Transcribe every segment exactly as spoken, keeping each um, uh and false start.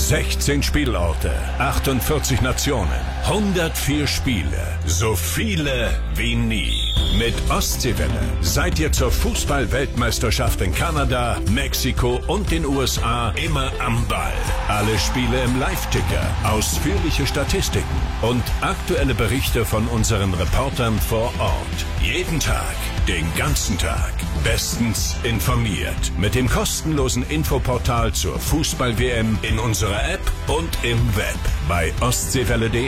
sechzehn Spielorte, achtundvierzig Nationen, hundertvier Spiele. So viele wie nie. Mit Ostseewelle seid ihr zur Fußball-Weltmeisterschaft in Kanada, Mexiko und den U S A immer am Ball. Alle Spiele im Live-Ticker, ausführliche Statistiken und aktuelle Berichte von unseren Reportern vor Ort. Jeden Tag, den ganzen Tag. Bestens informiert. Mit dem kostenlosen Infoportal zur Fußball-W M in unserer App und im Web bei ostseewelle punkt de.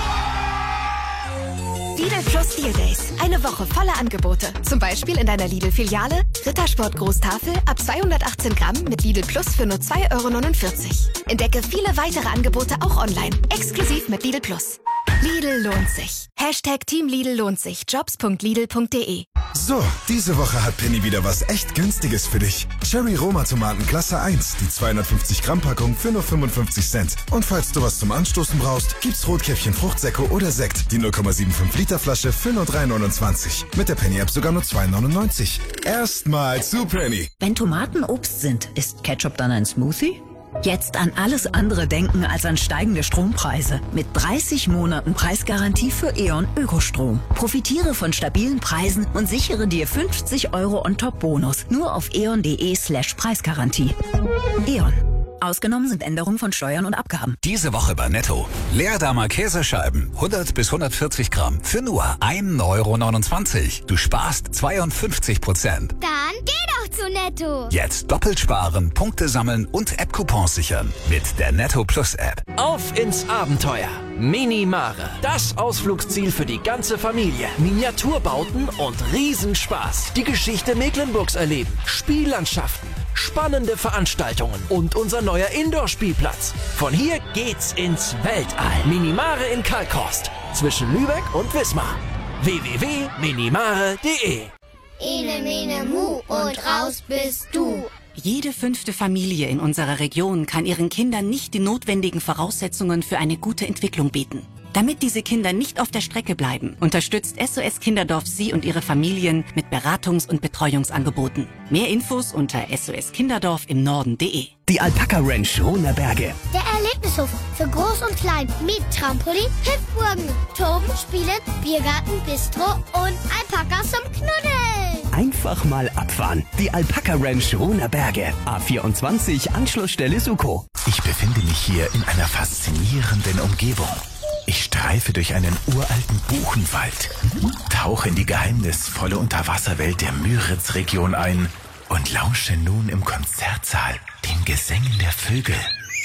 Lidl Plus Deal Days. Eine Woche voller Angebote. Zum Beispiel in deiner Lidl-Filiale Rittersport Großtafel ab zweihundertachtzehn Gramm mit Lidl Plus für nur zwei Euro neunundvierzig. Entdecke viele weitere Angebote auch online. Exklusiv mit Lidl Plus. Lidl lohnt sich. Hashtag Team Lidl lohnt sich. Jobs punkt lidl punkt de. So, diese Woche hat Penny wieder was echt Günstiges für dich. Cherry Roma Tomaten Klasse eins, die zweihundertfünfzig Gramm Packung für nur fünfundfünfzig Cent. Und falls du was zum Anstoßen brauchst, gibt's Rotkäppchen Fruchtsäcko oder Sekt, die null Komma fünfundsiebzig Liter Flasche für nur drei neunundzwanzig. Mit der Penny App sogar nur zwei neunundneunzig. Erstmal zu Penny. Wenn Tomaten Obst sind, ist Ketchup dann ein Smoothie? Jetzt an alles andere denken als an steigende Strompreise. Mit dreißig Monaten Preisgarantie für E.ON Ökostrom. Profitiere von stabilen Preisen und sichere dir fünfzig Euro on top Bonus. Nur auf eon.de slash Preisgarantie. E.ON. Ausgenommen sind Änderungen von Steuern und Abgaben. Diese Woche bei Netto. Leerdammer Käsescheiben, hundert bis hundertvierzig Gramm, für nur ein Euro neunundzwanzig. Du sparst zweiundfünfzig Prozent. Dann geh doch zu Netto. Jetzt doppelt sparen, Punkte sammeln und App-Coupons sichern. Mit der Netto Plus App. Auf ins Abenteuer. Minimare. Das Ausflugsziel für die ganze Familie. Miniaturbauten und Riesenspaß. Die Geschichte Mecklenburgs erleben. Spiellandschaften. Spannende Veranstaltungen und unser neuer Indoor-Spielplatz. Von hier geht's ins Weltall. Minimare in Kalkhorst zwischen Lübeck und Wismar. w w w punkt minimare punkt de. Ene, mene, mu und raus bist du. Jede fünfte Familie in unserer Region kann ihren Kindern nicht die notwendigen Voraussetzungen für eine gute Entwicklung bieten. Damit diese Kinder nicht auf der Strecke bleiben, unterstützt S O S Kinderdorf Sie und Ihre Familien mit Beratungs- und Betreuungsangeboten. Mehr Infos unter s o s kinderdorf im Norden punkt de. Die Alpaka Ranch Hohner-Berge. Der Erlebnishof für Groß und Klein mit Trampolin, Hüpfburgen, Toben, Spielen, Biergarten, Bistro und Alpakas zum Knuddeln. Einfach mal abfahren. Die Alpaka Ranch Hohner-Berge. A vierundzwanzig, Anschlussstelle Suko. Ich befinde mich hier in einer faszinierenden Umgebung. Ich streife durch einen uralten Buchenwald, tauche in die geheimnisvolle Unterwasserwelt der Müritz-Region ein und lausche nun im Konzertsaal den Gesängen der Vögel.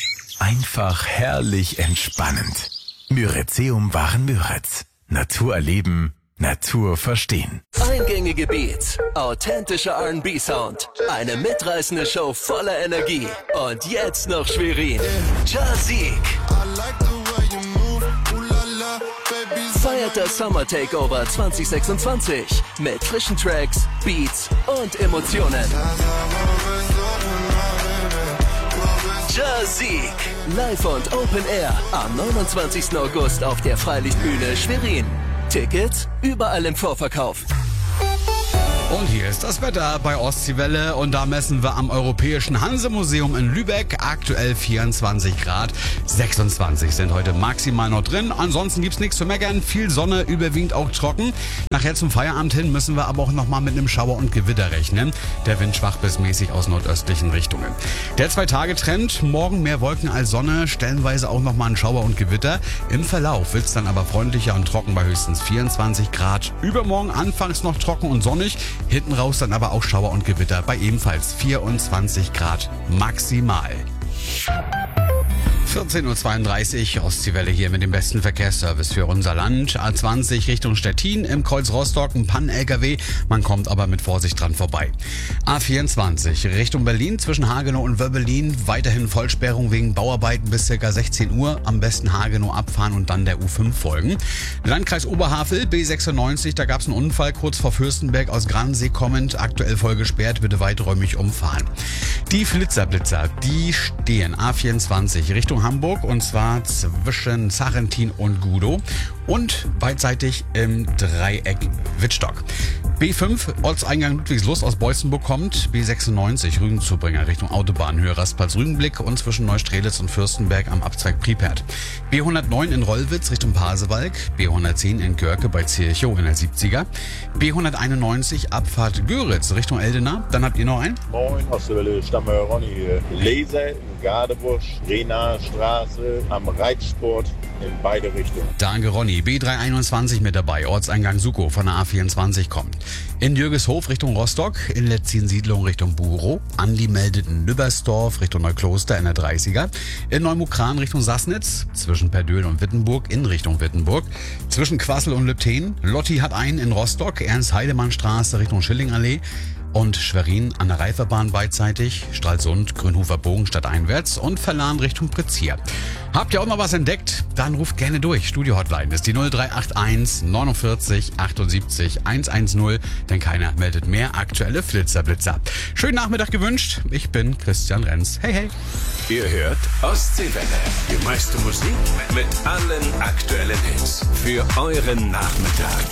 Einfach herrlich entspannend. Müritzeum waren Müritz. Natur erleben, Natur verstehen. Eingängige Beats, authentischer R and B-Sound, eine mitreißende Show voller Energie. Und jetzt noch Schwerin. Jazik feiert das Summer Takeover zwanzig sechsundzwanzig mit frischen Tracks, Beats und Emotionen. Jazik, live und Open Air am neunundzwanzigsten August auf der Freilichtbühne Schwerin. Tickets überall im Vorverkauf. Und hier ist das Wetter bei Ostseewelle und da messen wir am Europäischen Hanse-Museum in Lübeck aktuell vierundzwanzig Grad. sechsundzwanzig sind heute maximal noch drin. Ansonsten gibt's nichts zu meckern. Viel Sonne, überwiegend auch trocken. Nachher zum Feierabend hin müssen wir aber auch nochmal mit einem Schauer und Gewitter rechnen. Der Wind schwach bis mäßig aus nordöstlichen Richtungen. Der Zwei-Tage-Trend, morgen mehr Wolken als Sonne, stellenweise auch nochmal ein Schauer und Gewitter. Im Verlauf wird's dann aber freundlicher und trocken bei höchstens vierundzwanzig Grad. Übermorgen anfangs noch trocken und sonnig. Hinten raus dann aber auch Schauer und Gewitter bei ebenfalls vierundzwanzig Grad maximal. vierzehn Uhr zweiunddreißig, Ostseewelle hier mit dem besten Verkehrsservice für unser Land. A zwanzig Richtung Stettin, im Kreuz Rostock ein Pannen-L K W, man kommt aber mit Vorsicht dran vorbei. A vierundzwanzig Richtung Berlin zwischen Hagenow und Wöbbelin, weiterhin Vollsperrung wegen Bauarbeiten bis ca. sechzehn Uhr, am besten Hagenow abfahren und dann der U fünf folgen. Landkreis Oberhavel, B sechsundneunzig, da gab es einen Unfall kurz vor Fürstenberg aus Gransee kommend, aktuell voll gesperrt, bitte weiträumig umfahren. Die Flitzerblitzer, die stehen A vierundzwanzig Richtung Hamburg und zwar zwischen Sarrentin und Gudow. und beidseitig im Dreieck Wittstock. B fünf, Ortseingang Ludwigslust aus Beutzenburg kommt. B sechsundneunzig, Rügenzubringer Richtung Autobahnhöhe Rastplatz-Rügenblick und zwischen Neustrelitz und Fürstenberg am Abzweig Pripert. B hundertneun in Rollwitz Richtung Pasewalk. B hundertzehn in Görke bei Zirchow in der siebziger. B hunderteinundneunzig Abfahrt Göritz Richtung Eldena. Dann habt ihr noch einen. Moin, Ostseewelle, Stammhörer Ronny hier. Laser in Gardebusch, Rehnaer Straße, am Reitsport in beide Richtungen. Danke Ronny. B dreihunderteinundzwanzig mit dabei. Ortseingang Sukow von der A vierundzwanzig kommt. In Jürgeshof Richtung Rostock, in Letzin-Siedlung Richtung Burow. Andi meldet in Lübbersdorf Richtung Neukloster in der dreißiger. In Neumukran Richtung Sassnitz, zwischen Perdöhl und Wittenburg in Richtung Wittenburg. Zwischen Quassel und Lübten. Lotti hat einen in Rostock, Ernst-Heidemann-Straße Richtung Schillingallee. Und Schwerin an der Reiferbahn beidseitig, Stralsund, Grünhofer Bogen stadteinwärts und Verlan Richtung Prizier. Habt ihr auch noch was entdeckt? Dann ruft gerne durch. Studio-Hotline ist die null drei acht eins neunundvierzig achtundsiebzig hundertzehn, denn keiner meldet mehr aktuelle Flitzerblitzer. Schönen Nachmittag gewünscht. Ich bin Christian Renz. Hey, hey. Ihr hört Ostseewelle. Die meiste Musik mit allen aktuellen Hits. Für euren Nachmittag.